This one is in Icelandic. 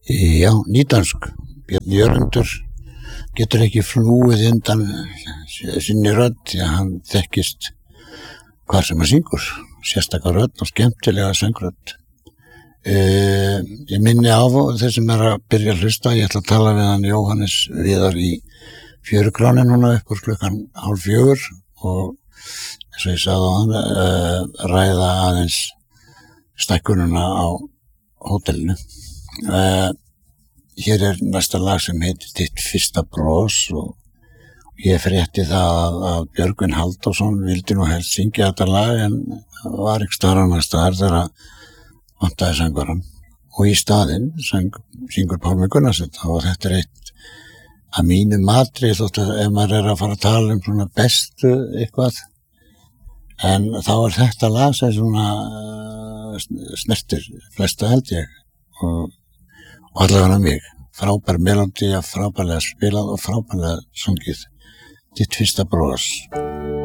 Já, nýdansk. Björn Jörundur getur ekki flúið undan sinni rödd, því að hann þekkist hvað sem hann syngur, sérstakar rödd og skemmtilega söngrödd. Ég minni á þeir sem að byrja að hlusta, ég ætla að tala við hann Jóhannes Viðar í Fjörukráni núna upp úr 3:30 og eins og ég sagði á hann, ræða aðeins stækkununa á hótelinu. Hér næsta lag sem heitir Þitt fyrsta bros og ég frétti það að Björgvin Halldórsson vildi nú helst syngja þetta lag en var ekki staðar annars staðar þegar að vantaði söngarann og í staðinn syngur Pálmi Gunnarsson og þetta eitt að mínu matri þótt að ef maður að fara að tala svona bestu eitthvað en þá þetta lag sem svona snertir flesta held ég og allavega mig, frábær melódía, frábærlega spilað og frábærlega sungið. Þitt fyrsta bros.